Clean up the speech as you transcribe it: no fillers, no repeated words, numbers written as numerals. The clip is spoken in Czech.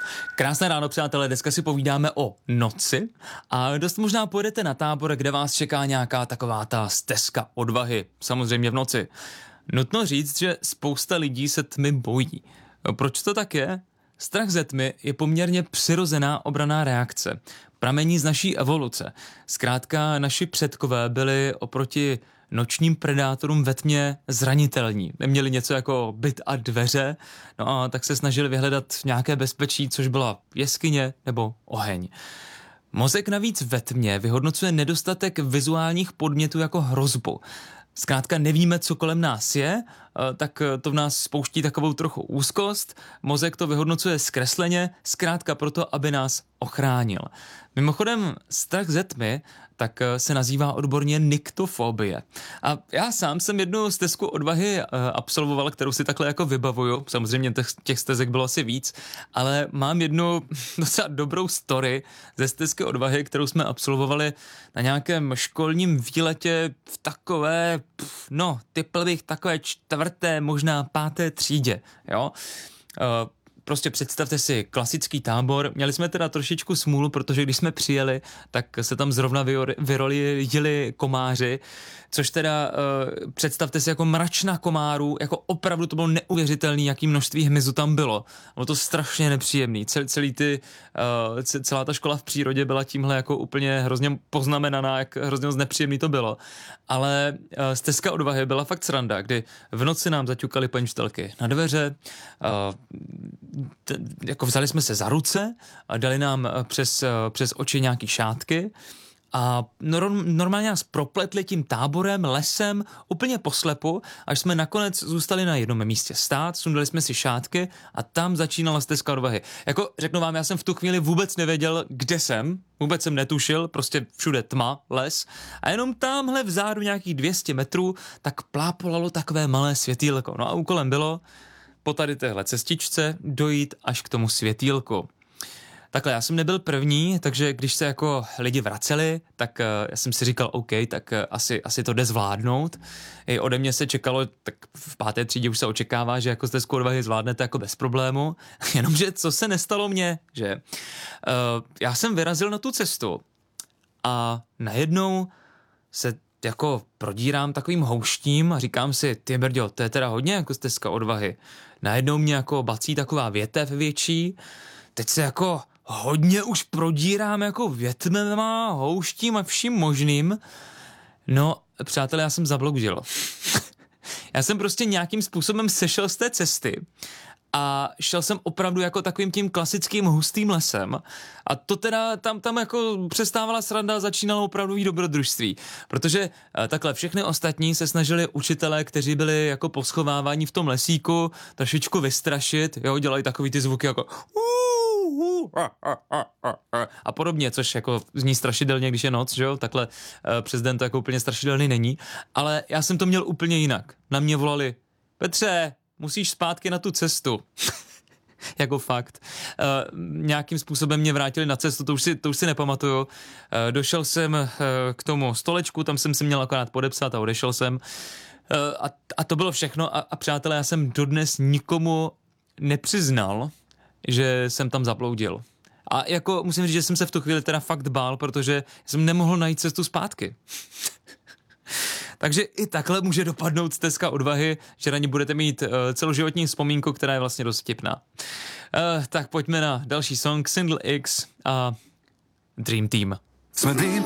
Krásné ráno, přátelé, dneska si povídáme o noci a dost možná pojedete na tábor, kde vás čeká nějaká taková ta stezka odvahy, samozřejmě v noci. Nutno říct, že spousta lidí se tmy bojí. Proč to tak je? Strach ze tmy je poměrně přirozená obranná reakce. Pramení z naší evoluce. Zkrátka naši předkové byli oproti nočním predátorům ve tmě zranitelní. Neměli něco jako byt a dveře, no a tak se snažili vyhledat nějaké bezpečí, což byla jeskyně nebo oheň. Mozek navíc ve tmě vyhodnocuje nedostatek vizuálních podmětů jako hrozbu. Zkrátka nevíme, co kolem nás je, tak to v nás spouští takovou trochu úzkost, mozek to vyhodnocuje zkresleně, zkrátka proto, aby nás ochránil. Mimochodem, strach ze tmy tak se nazývá odborně nyktofobie. A já sám jsem jednu stezku odvahy absolvoval, kterou si takhle jako vybavuju. Samozřejmě těch stezek bylo asi víc, ale mám jednu docela dobrou story ze stezky odvahy, kterou jsme absolvovali na nějakém školním výletě v takové, typl bych takové 4., možná 5. třídě, jo. Prostě představte si klasický tábor. Měli jsme teda trošičku smůlu, protože když jsme přijeli, tak se tam zrovna vyrolili komáři, což teda představte si jako mračna komárů, jako opravdu to bylo neuvěřitelný, jaký množství hmyzu tam bylo. Bylo to strašně nepříjemný. Celá ta škola v přírodě byla tímhle jako úplně hrozně poznamenaná, jak hrozně nepříjemný to bylo. Ale stezka odvahy byla fakt sranda, kdy v noci nám zaťukaly paní učitelky na dveře, jako vzali jsme se za ruce a dali nám přes oči nějaký šátky a normálně nás propletli tím táborem, lesem, úplně poslepu, až jsme nakonec zůstali na jednom místě stát, sundali jsme si šátky a tam začínala stezka odvahy. Jako řeknu vám, já jsem v tu chvíli vůbec nevěděl, kde jsem, vůbec jsem netušil, prostě všude tma, les a jenom tamhle vzadu nějakých 200 metrů tak plápolalo takové malé světýlko. No a úkolem bylo po tady téhle cestičce dojít až k tomu světýlku. Takhle, já jsem nebyl první, takže když se jako lidi vraceli, tak já jsem si říkal, OK, tak asi to jde zvládnout. I ode mě se čekalo, tak v 5. třídě už se očekává, že jako stezku odvahy zvládnete jako bez problému. Jenomže co se nestalo mně, že já jsem vyrazil na tu cestu a najednou se jako prodírám takovým houštím a říkám si, ty brďo, to je teda hodně jako stezka odvahy. Najednou mě jako bací taková větev větší, teď se jako hodně už prodírám jako větvema, houštím a vším možným. No, přátelé, já jsem zabloudil. Já jsem prostě nějakým způsobem sešel z té cesty a šel jsem opravdu jako takovým tím klasickým hustým lesem a to teda tam jako přestávala sranda, začínalo opravdový dobrodružství, protože takhle všechny ostatní se snažili učitelé, kteří byli jako poschovávání v tom lesíku, trošičku vystrašit, jo, dělají takový ty zvuky jako a podobně, což jako zní strašidelně, když je noc, že jo, takhle přes den to jako úplně strašidelný není, ale já jsem to měl úplně jinak. Na mě volali, Petře, musíš zpátky na tu cestu. Jako fakt. Nějakým způsobem mě vrátili na cestu, to už si nepamatuju. Došel jsem k tomu stolečku, tam jsem si měl akorát podepsat a odešel jsem. A to bylo všechno a přátelé, já jsem dodnes nikomu nepřiznal, že jsem tam zabloudil. A jako musím říct, že jsem se v tu chvíli teda fakt bál, protože jsem nemohl najít cestu zpátky. Takže i takhle může dopadnout stezka odvahy, že na ní budete mít celoživotní vzpomínku, která je vlastně dost vtipná. Tak pojďme na další song, Single X a Dream Team.